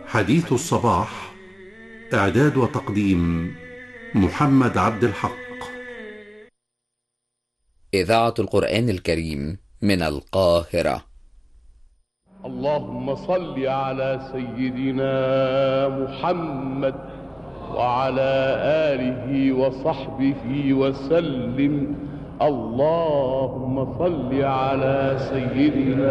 حديث الصباح. إعداد وتقديم محمد عبد الحق. إذاعة القرآن الكريم من القاهرة. اللهم صل على سيدنا محمد وعلى آله وصحبه وسلم. اللهم صل على سيدنا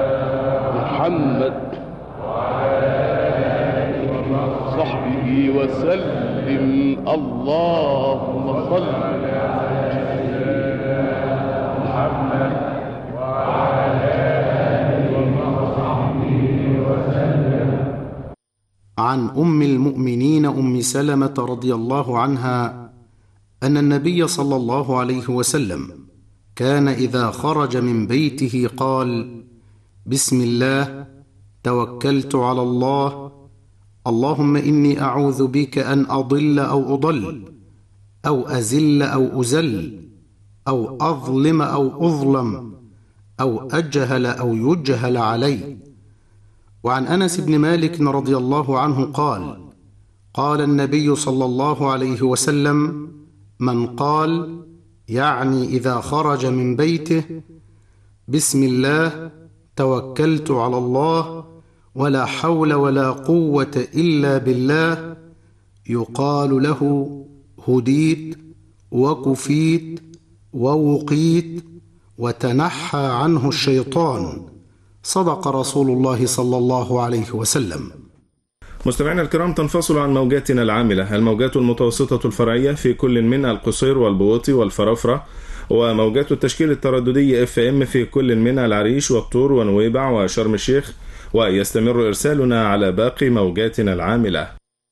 محمد وعلى آله وصحبه وسلم. اللهم صل على سيدنا محمد وعلى آله وصحبه وسلم. عن أم المؤمنين أم سلمة رضي الله عنها أن النبي صلى الله عليه وسلم كان إذا خرج من بيته قال: بسم الله، توكلت على الله، اللهم إني أعوذ بك أن أضل أو أضل أو أزل أو أزل أو أظلم أو أظلم أو أجهل أو يجهل علي. وعن أنس بن مالك رضي الله عنه قال: قال النبي صلى الله عليه وسلم: من قال، يعني إذا خرج من بيته: بسم الله، توكلت على الله، ولا حول ولا قوة إلا بالله، يقال له: هديت وكفيت ووقيت وتنحى عنه الشيطان. صدق رسول الله صلى الله عليه وسلم. مستمعينا الكرام، تنفصل عن موجاتنا العاملة الموجات المتوسطة الفرعية في كل من القصير والبوطي والفرافرة، وموجات التشكيل الترددي FM في كل من العريش والطور ونويبع وشرم الشيخ، ويستمر إرسالنا على باقي موجاتنا العاملة.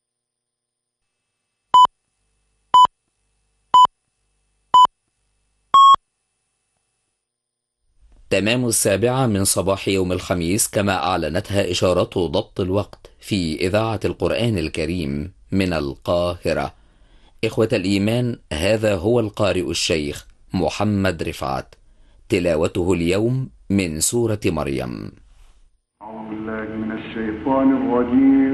تمام 7 من صباح يوم الخميس، كما أعلنتها إشارة ضبط الوقت في إذاعة القرآن الكريم من القاهرة. إخوة الإيمان، هذا هو القارئ الشيخ محمد رفعت، تلاوته اليوم من سورة مريم. أعوذ بالله من الشيطان الرجيم.